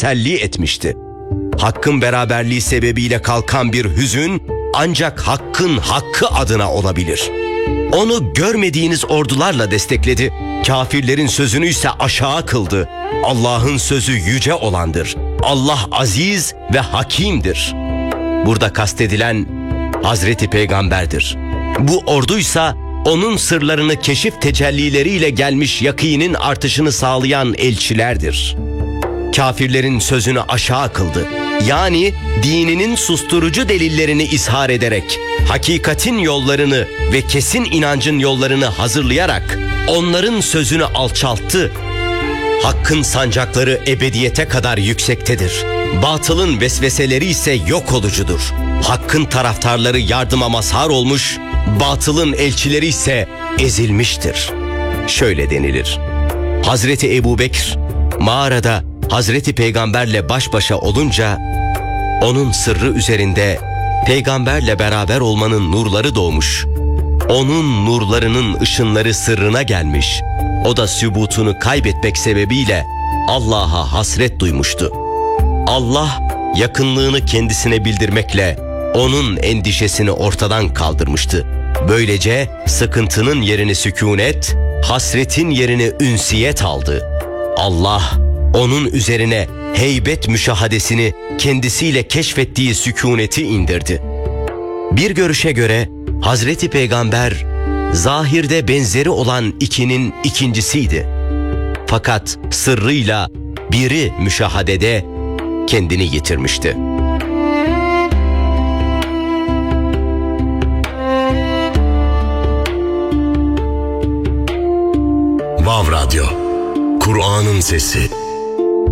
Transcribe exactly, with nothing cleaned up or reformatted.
teselli etmişti. Hakkın beraberliği sebebiyle kalkan bir hüzün ancak Hakk'ın hakkı adına olabilir. Onu görmediğiniz ordularla destekledi. Kafirlerin sözünü ise aşağı kıldı. Allah'ın sözü yüce olandır. Allah aziz ve hakimdir. Burada kastedilen Hazreti Peygamber'dir. Bu orduysa onun sırlarını keşif tecellileriyle gelmiş yakinin artışını sağlayan elçilerdir. Kafirlerin sözünü aşağı kıldı. Yani dininin susturucu delillerini ishar ederek, hakikatin yollarını ve kesin inancın yollarını hazırlayarak onların sözünü alçalttı. Hakkın sancakları ebediyete kadar yüksektedir. Batılın vesveseleri ise yok olucudur. Hakkın taraftarları yardıma mazhar olmuş, batılın elçileri ise ezilmiştir. Şöyle denilir: Hazreti Ebubekir mağarada Hazreti Peygamberle baş başa olunca onun sırrı üzerinde peygamberle beraber olmanın nurları doğmuş. Onun nurlarının ışınları sırrına gelmiş. O da sübutunu kaybetmek sebebiyle Allah'a hasret duymuştu. Allah yakınlığını kendisine bildirmekle onun endişesini ortadan kaldırmıştı. Böylece sıkıntının yerini sükûnet, hasretin yerini ünsiyet aldı. Allah onun üzerine heybet müşahadesini kendisiyle keşfettiği sükûneti indirdi. Bir görüşe göre Hazreti Peygamber zahirde benzeri olan ikinin ikincisiydi. Fakat sırrıyla biri müşahadede kendini yitirmişti. Vav Radyo, Kur'an'ın sesi.